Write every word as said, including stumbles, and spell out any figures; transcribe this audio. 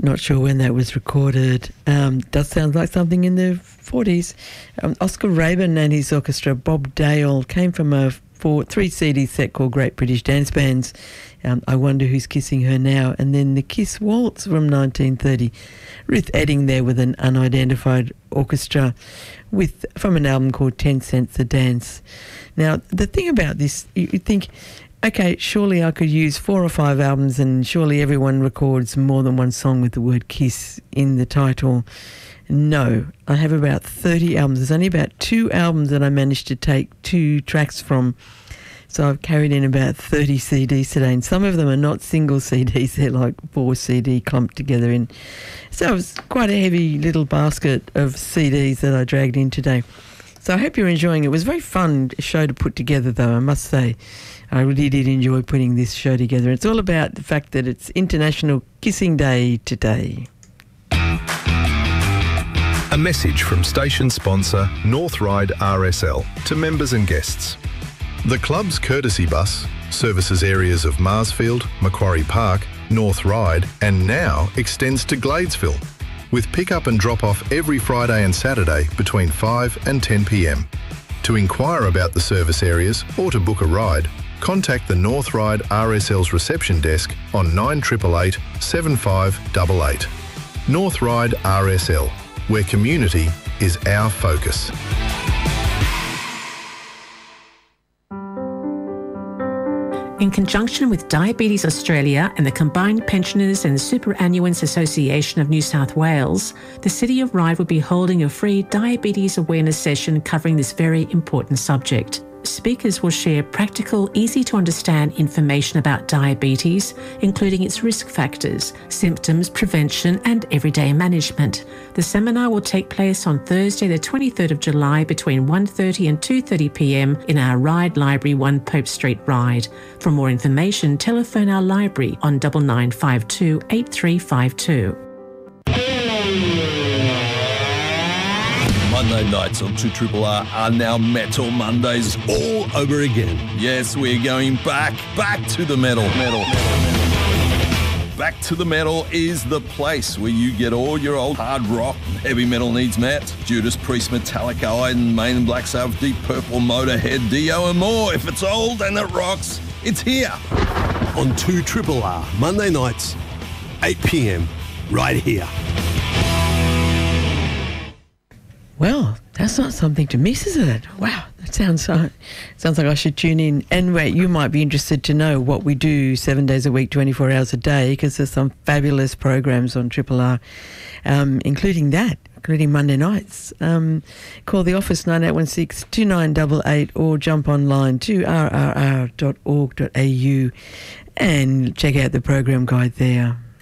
not sure when that was recorded. Um, does sound like something in the forties. Um, Oscar Rabin and his orchestra, Bob Dale, came from a four, three C D set called Great British Dance Bands. Um, I Wonder Who's Kissing Her Now. And then the Kiss Waltz from nineteen thirty. Ruth Edding there with an unidentified orchestra with from an album called Ten Cents a Dance. Now, the thing about this, you, you think, okay, surely I could use four or five albums and surely everyone records more than one song with the word Kiss in the title. No, I have about thirty albums. There's only about two albums that I managed to take two tracks from. So I've carried in about thirty C Ds today, and some of them are not single C Ds, they're like four C D clumped together in. So it was quite a heavy little basket of C Ds that I dragged in today. So I hope you're enjoying it. It was a very fun show to put together, though, I must say. I really did enjoy putting this show together. It's all about the fact that it's International Kissing Day today. A message from station sponsor North Ryde R S L to members and guests. The club's courtesy bus services areas of Marsfield, Macquarie Park, North Ryde and now extends to Gladesville, with pick-up and drop-off every Friday and Saturday between five and ten p m. To inquire about the service areas or to book a ride, contact the North Ryde R S L's reception desk on nine eight eight eight, seven five eight eight. North Ryde R S L, where community is our focus. In conjunction with Diabetes Australia and the Combined Pensioners and Superannuants Association of New South Wales, the City of Ryde will be holding a free diabetes awareness session covering this very important subject. Speakers will share practical, easy-to-understand information about diabetes, including its risk factors, symptoms, prevention and everyday management. The seminar will take place on Thursday the twenty-third of July between one thirty and two thirty p m in our Ryde Library, one Pope Street, Ryde. For more information, telephone our library on nine nine five two, eight three five two. Monday nights on two R R are now Metal Mondays all over again. Yes, we're going back, back to the metal. Metal. Back to the Metal is the place where you get all your old hard rock and heavy metal needs met. Judas Priest, Metallica, Iron Maiden, Black Sabbath, Deep Purple, Motorhead, Dio and more. If it's old and it rocks, it's here. On two R R R, Monday nights, eight p m, right here. Well, that's not something to miss, is it? Wow, that sounds uh, sounds like I should tune in. And wait, you might be interested to know what we do seven days a week, twenty-four hours a day, because there's some fabulous programs on Triple R, um, including that, including Monday nights. Um, call the office nine eight one six, two nine eight eight or jump online to r r r dot org dot a u and check out the program guide there.